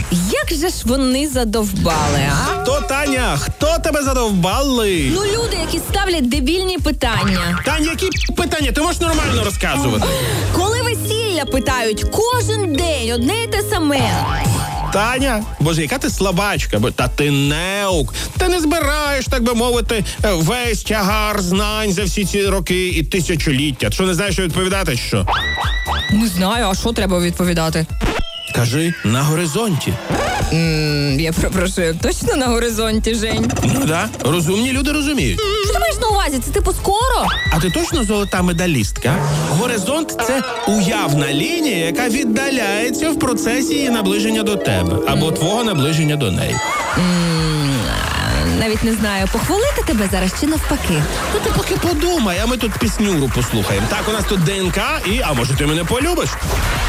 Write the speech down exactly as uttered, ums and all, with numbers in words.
Як же ж вони задовбали, а? Хто, Таня? Хто тебе задовбали? Ну, люди, які ставлять дебільні питання. Тань, які питання? Ти можеш нормально розказувати? Коли весілля питають, кожен день одне і те саме. Таня, боже, яка ти слабачка, та ти неук. Ти не збираєш, так би мовити, весь тягар знань за всі ці роки і тисячоліття. Що, не знаєш, що відповідати, що? Не знаю, а що треба відповідати? Кажи, на горизонті. М, я перепрошую, точно на горизонті, Жень? Ну да, розумні люди розуміють. Що ти маєш на увазі? Це типу скоро? А ти точно золота медалістка? Горизонт – це уявна лінія, яка віддаляється в процесі її наближення до тебе. Або твого наближення до неї. Навіть не знаю, похвалити тебе зараз чи навпаки. Ну ти поки подумай, а ми тут піснюру послухаємо. Так, у нас тут ДНК і, а може ти мене полюбиш?